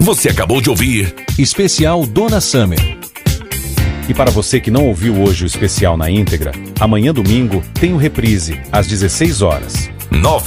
Você acabou de ouvir Especial Dona Summer. E para você que não ouviu hoje o especial na íntegra, amanhã domingo tem o reprise, às 16 horas. Nova